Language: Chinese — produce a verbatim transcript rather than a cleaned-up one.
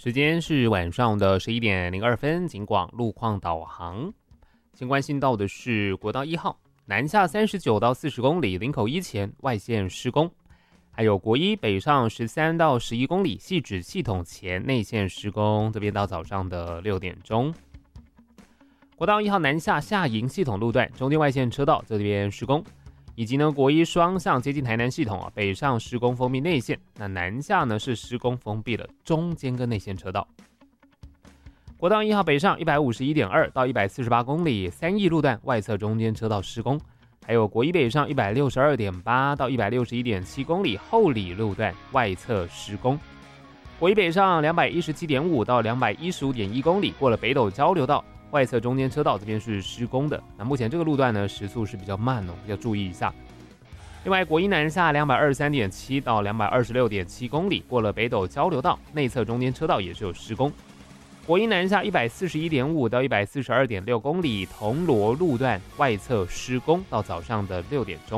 时间是晚上的十一点零二分，警广路况导航。先关心到的是国道一号南下三十九到四十公里，林口一前外线施工；还有国一北上十三到十一公里，汐止系统前内线施工，这边到早上的六点钟。国道一号南下下营系统路段中间外线车道这边施工，以及呢国一双向接近台南系统啊，北上施工封闭内线，那南下呢是施工封闭了中间跟内线车道。国道一号北上 一百五十一点二 到一百四十八公里，三义路段外侧中间车道施工，还有国一北上 一百六十二点八 到一百六十一点七公里，后里路段外侧施工。国一北上 两百一十七点五 到两百一十五点一公里，过了北斗交流道外侧中间车道这边是施工的，那目前这个路段呢时速是比较慢哦，要注意一下。另外国一南下 两百二十三点七 到两百二十六点七公里，过了北斗交流道内侧中间车道也是有施工。国一南下 一百四十一点五 到一百四十二点六公里，铜锣路段外侧施工到早上的六点钟。